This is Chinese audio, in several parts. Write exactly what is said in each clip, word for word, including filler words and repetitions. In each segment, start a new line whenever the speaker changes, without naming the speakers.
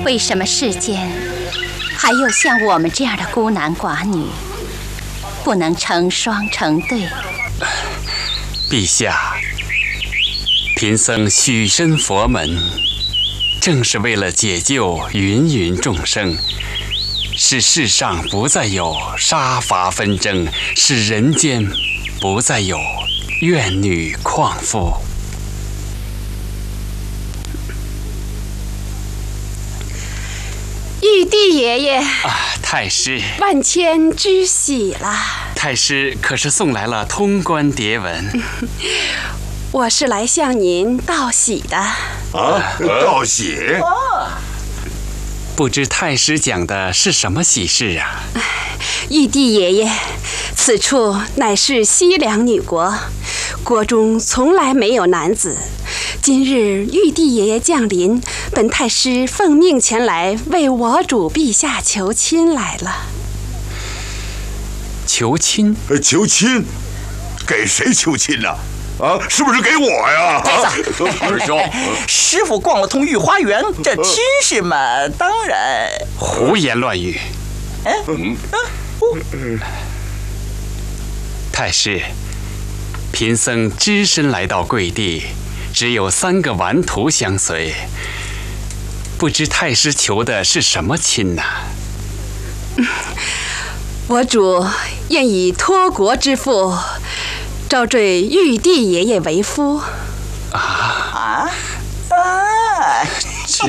为什么世间还有像我们这样的孤男寡女，不能成双成对？
陛下，贫僧许身佛门，正是为了解救芸芸众生，使世上不再有杀伐纷争，使人间不再有怨女旷妇。
玉帝爷爷
啊，太师，
万千之喜了。
太师可是送来了通关牒文？
我是来向您道喜的。
啊，道喜？
不知太师讲的是什么喜事啊？
玉帝爷爷，此处乃是西凉女国，国中从来没有男子。今日玉帝爷爷降临，本太师奉命前来为我主陛下求亲来了。
求亲？
求亲？给谁求亲呢？啊，是不是给我呀？
二兄，师傅逛了通御花园，这亲事嘛，当然……
胡言乱语！
嗯
嗯，太师，贫僧只身来到贵地，只有三个顽徒相随，不知太师求的是什么亲呢？
我主愿以托国之父招赘玉帝爷爷为夫。
啊
啊啊！
这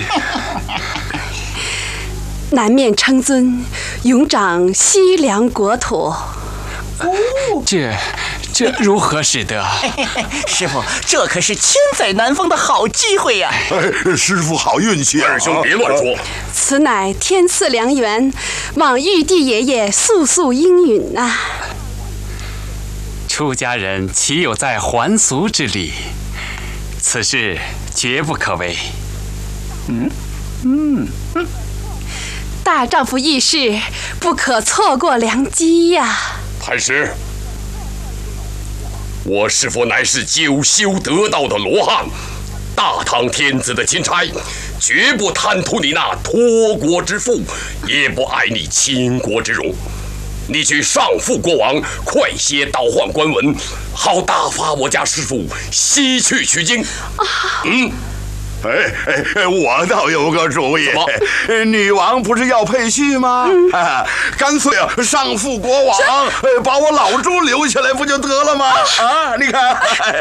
南面称尊，永掌西凉国土。
这这如何使得？
师傅，这可是千载难逢的好机会呀！
哎，师傅好运气啊！
二兄别乱说，
此乃天赐良缘，望玉帝爷爷速速应允呐、啊。
出家人岂有在还俗之理？此事绝不可为。
嗯嗯嗯，
大丈夫义士不可错过良机呀！
太师，我师父乃是九修得道的罗汉，大唐天子的钦差，绝不贪图你那托国之福，也不爱你倾国之荣。你去上复国王，快些倒换官文，好打发我家师父西去取经。嗯。
哎哎，我倒有个主意。女王不是要配婿吗？嗯啊、干脆啊，上复国王，把我老朱留下来不就得了吗？啊，你看。